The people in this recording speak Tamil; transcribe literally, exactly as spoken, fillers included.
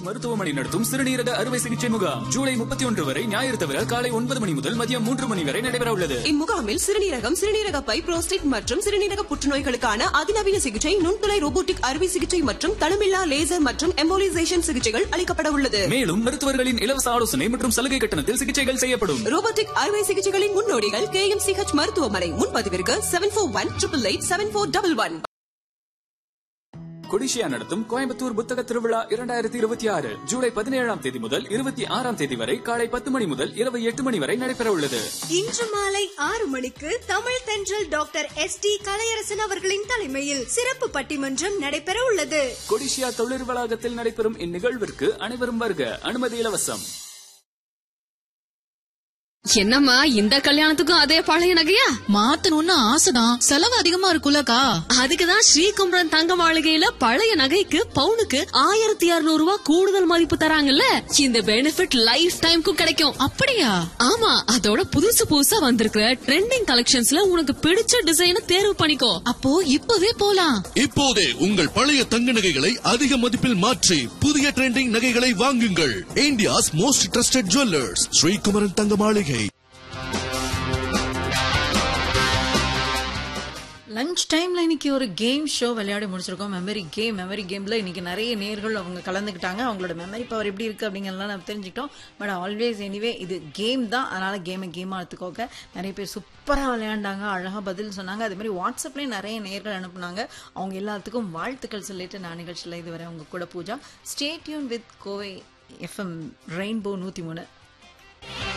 மருத்துவமனை நடத்தும் சிறுநீரக அறுவை சிகிச்சை முகாம் ஜூலை முப்பத்தி ஒன்று வரை ஞாயிறு தவிர காலை ஒன்பது மணி முதல் மதியம் மூன்று மணி வரை நடைபெற உள்ளது. இம்முகாமில் சிறுநீரகம், சிறுநீரக பை, புரோஸ்டேட் மற்றும் சிறுநீரக புற்றுநோய்களுக்கான அதிநவீன சிகிச்சை, நுண்துளை ரோபோட்டிக் அறுவை சிகிச்சை மற்றும் தளமில்லா லேசர் மற்றும் எம்போலிசேஷன் சிகிச்சைகள் அளிக்கப்பட உள்ளது. மேலும் மருத்துவர்களின் இலவச ஆலோசனை மற்றும் சலுகை கட்டணத்தில் சிகிச்சைகள் செய்யப்படும். ரோபோட்டிக் அறுவை சிகிச்சைகளின் முன்னோடிகள் கே எம் சி ஹெச் மருத்துவமனை. முன்பதிவிற்கு seven four one triple eight seven four double one. CODISSIA நடத்தும் கோயம்புத்தூர் புத்தக திருவிழா இரண்டாயிரத்தி இருபத்தி ஆறு ஜூலை பதினேழாம் தேதி முதல் இருபத்தி ஆறாம் தேதி வரை காலை பத்து மணி முதல் இரவு எட்டு மணி வரை நடைபெற உள்ளது. இன்று மாலை ஆறு மணிக்கு தமிழ் தென்றல் டாக்டர் எஸ் டி கலையரசன் அவர்களின் தலைமையில் சிறப்பு பட்டிமன்றம் நடைபெற உள்ளது. கொடிஷியா தொழில் வளாகத்தில் நடைபெறும் இந்நிகழ்விற்கு அனைவரும் வருக. அனுமதி இலவசம். என்னம்மா இந்த கல்யாணத்துக்கும் அதே பழைய நகையா? மாத்தணும்னு ஆசைதான், செலவு அதிகமா இருக்குல்லக்கா. அதுக்குதான் ஸ்ரீகுமரன் தங்க மாளிகையில பழைய நகைக்கு பவுனுக்கு ஆயிரத்தி இருநூறு ரூபாய் கூடுதல் மதிப்பு தராங்கல்ல. இந்த பெனிஃபிட் லைஃப் டைம்க்கும் கிடைக்கும். அப்படியா? ஆமா, அதோட புதுசு புதுசா வந்திருக்கிற ட்ரெண்டிங் கலெக்ஷன்ஸ்ல உனக்கு பிடிச்ச டிசைனை தேர்வு பண்ணிக்கோ. அப்போ இப்பவே போலாம். இப்போதே உங்கள் பழைய தங்க நகைகளை அதிக மதிப்பில் மாற்றி புதிய ட்ரெண்டிங் நகைகளை வாங்குங்கள். India's most trusted jewellers Sri Kumaran தங்க மாளிகை. லஞ்ச் டைம்ல இன்னைக்கு ஒரு கேம் ஷோ விளையாடி முடிச்சிருக்கோம். Memory game. மெமரி கேம்ல இன்னைக்கு நிறைய நேர்கள் அவங்க கலந்துக்கிட்டாங்க. அவங்களோட மெமரி பவர் எப்படி இருக்கு அப்படிங்கறதெல்லாம் நம்ம தெரிஞ்சுக்கிட்டோம். பட் ஆல்வேஸ் எனிவே இது கேம் தான், அதனால கேமை கேமா எடுத்துக்கோங்க. நிறைய பேர் சூப்பரா விளையாண்டாங்க, அழகா பதில் சொன்னாங்க. அதே மாதிரி வாட்ஸ்அப்லயும் நிறைய நேர்கள் அனுப்புனாங்க. அவங்க எல்லாத்துக்கும் வாழ்த்துக்கள் சொல்லிட்டு நான் நிகழ்ச்சியில இதுவரை அவங்க கூட Pooja. Stay tune with Kovai FM rainbow நூத்தி மூணு.